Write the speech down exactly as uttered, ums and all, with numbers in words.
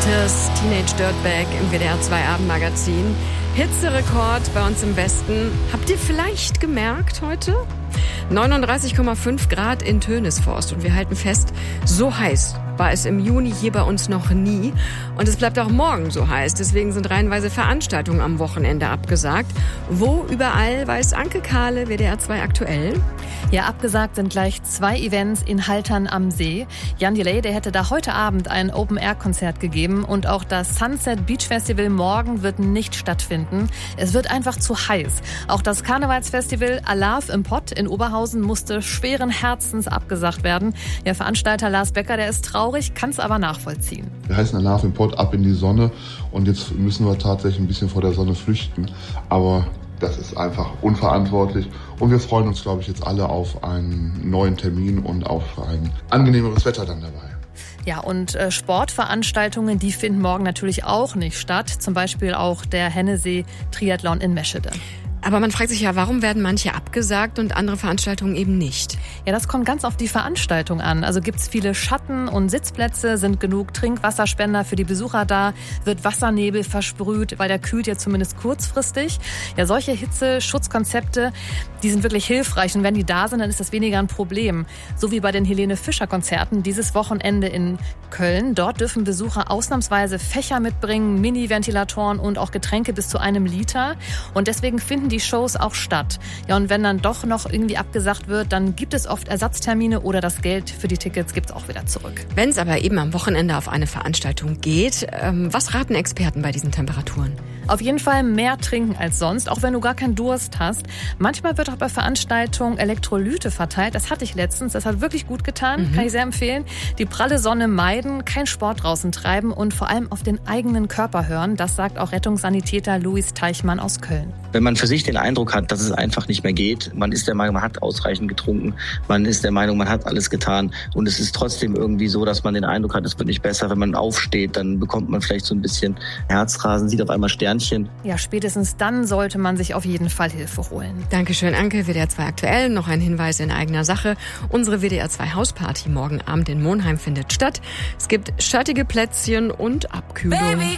Peters, Teenage Dirtbag im W D R zwei Abendmagazin. Hitzerekord bei uns im Westen. Habt ihr vielleicht gemerkt heute? neununddreißig Komma fünf Grad in Tönisforst. Und wir halten fest, so heiß war es im Juni hier bei uns noch nie. Und es bleibt auch morgen so heiß. Deswegen sind reihenweise Veranstaltungen am Wochenende abgesagt. Wo überall weiß Anke Kahle, W D R zwei aktuell? Ja, abgesagt sind gleich zwei Events in Haltern am See. Jan Delay, der hätte da heute Abend ein Open-Air-Konzert gegeben. Und auch das Sunset Beach Festival morgen wird nicht stattfinden. Es wird einfach zu heiß. Auch das Karnevalsfestival Alarv im Pott in Oberhausen musste schweren Herzens abgesagt werden. Der Veranstalter Lars Becker, der ist traurig, kann es aber nachvollziehen. Wir heißen Alarv im Pott, ab in die Sonne. Und jetzt müssen wir tatsächlich ein bisschen vor der Sonne flüchten. Aber das ist einfach unverantwortlich. Und wir freuen uns, glaube ich, jetzt alle auf einen neuen Termin und auf ein angenehmeres Wetter dann dabei. Ja, und äh, Sportveranstaltungen, die finden morgen natürlich auch nicht statt. Zum Beispiel auch der Hennesee-Triathlon in Meschede. Aber man fragt sich ja, warum werden manche abgesagt und andere Veranstaltungen eben nicht? Ja, das kommt ganz auf die Veranstaltung an. Also gibt's viele Schatten- und Sitzplätze, sind genug Trinkwasserspender für die Besucher da, wird Wassernebel versprüht, weil der kühlt ja zumindest kurzfristig. Ja, solche Hitzeschutzkonzepte, die sind wirklich hilfreich. Und wenn die da sind, dann ist das weniger ein Problem. So wie bei den Helene-Fischer-Konzerten dieses Wochenende in Köln. Dort dürfen Besucher ausnahmsweise Fächer mitbringen, Mini-Ventilatoren und auch Getränke bis zu einem Liter. Und deswegen finden die Shows auch statt. Ja, und wenn dann doch noch irgendwie abgesagt wird, dann gibt es oft Ersatztermine oder das Geld für die Tickets gibt es auch wieder zurück. Wenn es aber eben am Wochenende auf eine Veranstaltung geht, ähm, was raten Experten bei diesen Temperaturen? Auf jeden Fall mehr trinken als sonst, auch wenn du gar keinen Durst hast. Manchmal wird auch bei Veranstaltungen Elektrolyte verteilt. Das hatte ich letztens, das hat wirklich gut getan, mhm. kann ich sehr empfehlen. Die pralle Sonne meiden, kein Sport draußen treiben und vor allem auf den eigenen Körper hören. Das sagt auch Rettungssanitäter Luis Teichmann aus Köln. Wenn man für sich den Eindruck hat, dass es einfach nicht mehr geht, man ist der Meinung, man hat ausreichend getrunken, man ist der Meinung, man hat alles getan und es ist trotzdem irgendwie so, dass man den Eindruck hat, es wird nicht besser. Wenn man aufsteht, dann bekommt man vielleicht so ein bisschen Herzrasen, sieht auf einmal Sternchen. Ja, spätestens dann sollte man sich auf jeden Fall Hilfe holen. Dankeschön, Anke. W D R zwei aktuell. Noch ein Hinweis in eigener Sache. Unsere W D R zwei Hausparty morgen Abend in Monheim findet statt. Es gibt schattige Plätzchen und Abkühlung. Baby,